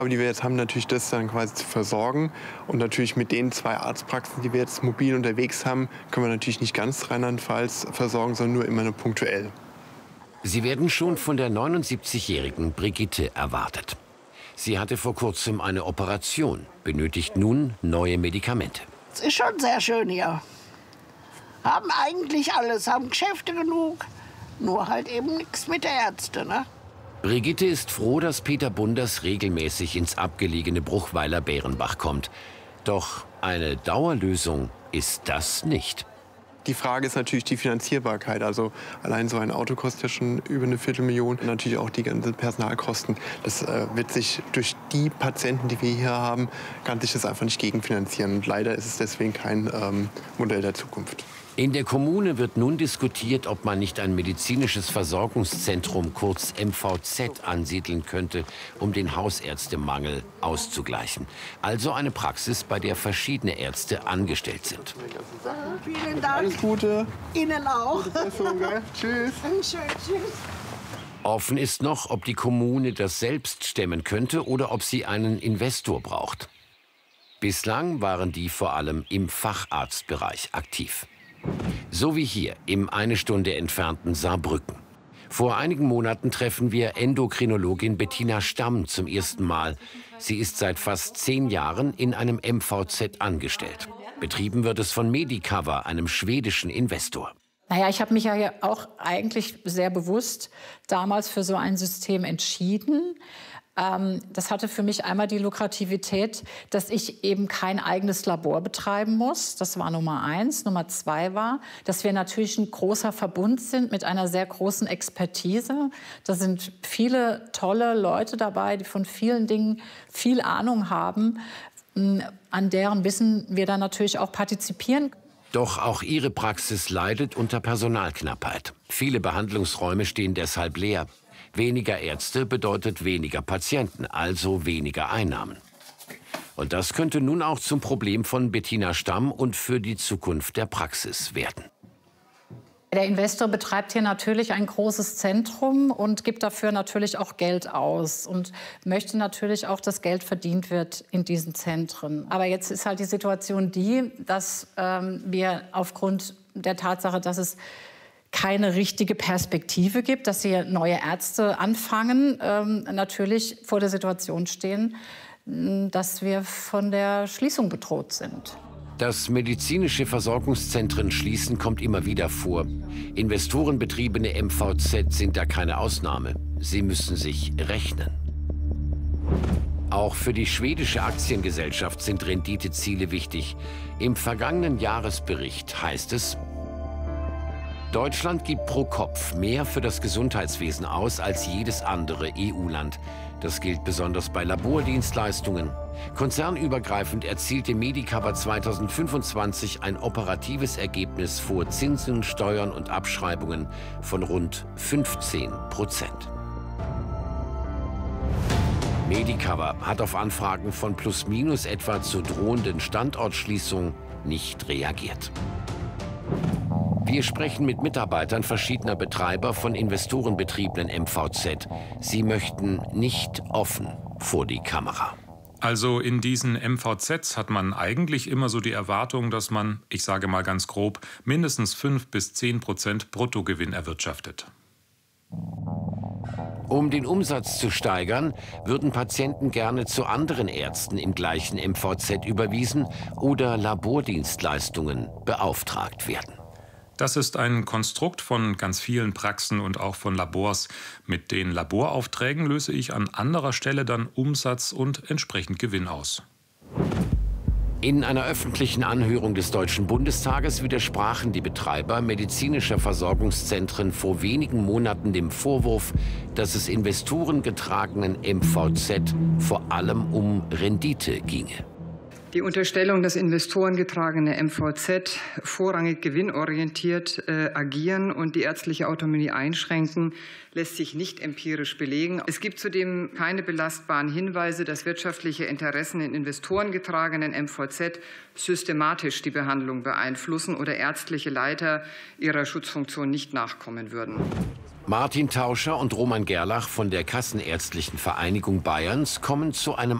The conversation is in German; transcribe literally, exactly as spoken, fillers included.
Aber die wir jetzt haben, natürlich das dann quasi zu versorgen. Und natürlich mit den zwei Arztpraxen, die wir jetzt mobil unterwegs haben, können wir natürlich nicht ganz Rheinland-Pfalz versorgen, sondern nur immer nur punktuell. Sie werden schon von der neunundsiebzigjährigen Brigitte erwartet. Sie hatte vor kurzem eine Operation, benötigt nun neue Medikamente. Es ist schon sehr schön hier. Haben eigentlich alles, haben Geschäfte genug, nur halt eben nichts mit der Ärzte, ne? Brigitte ist froh, dass Peter Bunders regelmäßig ins abgelegene Bruchweiler Bärenbach kommt. Doch eine Dauerlösung ist das nicht. Die Frage ist natürlich die Finanzierbarkeit. Also allein so ein Auto kostet ja schon über eine Viertelmillion. Und natürlich auch die ganzen Personalkosten. Das äh, wird sich durch die Patienten, die wir hier haben, kann sich das einfach nicht gegenfinanzieren. Und leider ist es deswegen kein ähm, Modell der Zukunft. In der Kommune wird nun diskutiert, ob man nicht ein medizinisches Versorgungszentrum, kurz M V Z, ansiedeln könnte, um den Hausärztemangel auszugleichen. Also eine Praxis, bei der verschiedene Ärzte angestellt sind. Vielen Dank. Alles Gute. Ihnen auch. Gute Besserung, gell? Tschüss. Schön, tschüss. Offen ist noch, ob die Kommune das selbst stemmen könnte oder ob sie einen Investor braucht. Bislang waren die vor allem im Facharztbereich aktiv. So wie hier im eine Stunde entfernten Saarbrücken. Vor einigen Monaten treffen wir Endokrinologin Bettina Stamm zum ersten Mal. Sie ist seit fast zehn Jahren in einem M V Z angestellt. Betrieben wird es von Medicover, einem schwedischen Investor. Naja, ich habe mich ja auch eigentlich sehr bewusst damals für so ein System entschieden. Das hatte für mich einmal die Lukrativität, dass ich eben kein eigenes Labor betreiben muss. Das war Nummer eins. Nummer zwei war, dass wir natürlich ein großer Verbund sind mit einer sehr großen Expertise. Da sind viele tolle Leute dabei, die von vielen Dingen viel Ahnung haben, an deren Wissen wir dann natürlich auch partizipieren. Doch auch ihre Praxis leidet unter Personalknappheit. Viele Behandlungsräume stehen deshalb leer. Weniger Ärzte bedeutet weniger Patienten, also weniger Einnahmen. Und das könnte nun auch zum Problem von Bettina Stamm und für die Zukunft der Praxis werden. Der Investor betreibt hier natürlich ein großes Zentrum und gibt dafür natürlich auch Geld aus und möchte natürlich auch, dass Geld verdient wird in diesen Zentren. Aber jetzt ist halt die Situation die, dass ähm, wir aufgrund der Tatsache, dass es keine richtige Perspektive gibt, dass hier neue Ärzte anfangen, ähm, natürlich vor der Situation stehen, dass wir von der Schließung bedroht sind. Das medizinische Versorgungszentren schließen kommt immer wieder vor. Investorenbetriebene M V Z sind da keine Ausnahme. Sie müssen sich rechnen. Auch für die schwedische Aktiengesellschaft sind Renditeziele wichtig. Im vergangenen Jahresbericht heißt es: Deutschland gibt pro Kopf mehr für das Gesundheitswesen aus als jedes andere E U-Land. Das gilt besonders bei Labordienstleistungen. Konzernübergreifend erzielte Medicover zweitausendfünfundzwanzig ein operatives Ergebnis vor Zinsen, Steuern und Abschreibungen von rund fünfzehn Prozent. Medicover hat auf Anfragen von Plus Minus etwa zur drohenden Standortschließung nicht reagiert. Wir sprechen mit Mitarbeitern verschiedener Betreiber von investorenbetriebenen M V Z. Sie möchten nicht offen vor die Kamera. Also in diesen M V Zs hat man eigentlich immer so die Erwartung, dass man, ich sage mal ganz grob, mindestens fünf bis zehn Prozent Bruttogewinn erwirtschaftet. Um den Umsatz zu steigern, würden Patienten gerne zu anderen Ärzten im gleichen M V Z überwiesen oder Labordienstleistungen beauftragt werden. Das ist ein Konstrukt von ganz vielen Praxen und auch von Labors. Mit den Laboraufträgen löse ich an anderer Stelle dann Umsatz und entsprechend Gewinn aus. In einer öffentlichen Anhörung des Deutschen Bundestages widersprachen die Betreiber medizinischer Versorgungszentren vor wenigen Monaten dem Vorwurf, dass es investorengetragenen M V Z vor allem um Rendite ginge. Die Unterstellung, dass investorengetragene M V Z vorrangig gewinnorientiert äh, agieren und die ärztliche Autonomie einschränken, lässt sich nicht empirisch belegen. Es gibt zudem keine belastbaren Hinweise, dass wirtschaftliche Interessen in investorengetragenen M V Z systematisch die Behandlung beeinflussen oder ärztliche Leiter ihrer Schutzfunktion nicht nachkommen würden. Martin Tauscher und Roman Gerlach von der Kassenärztlichen Vereinigung Bayerns kommen zu einem